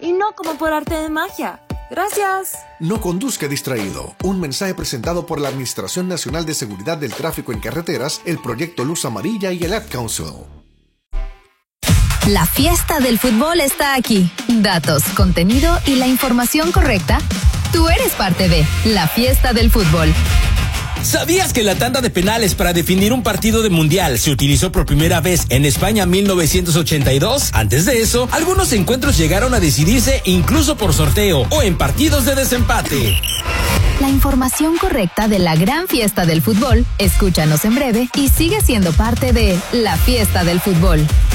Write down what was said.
y no como por arte de magia. Gracias. No conduzca distraído. Un mensaje presentado por la Administración Nacional de Seguridad del Tráfico en Carreteras, el Proyecto Luz Amarilla y el Ad Council. La fiesta del fútbol está aquí. Datos, contenido y la información correcta. Tú eres parte de la fiesta del fútbol. ¿Sabías que la tanda de penales para definir un partido de mundial se utilizó por primera vez en España en 1982? Antes de eso, algunos encuentros llegaron a decidirse incluso por sorteo o en partidos de desempate. La información correcta de la gran fiesta del fútbol. Escúchanos en breve y sigue siendo parte de la fiesta del fútbol.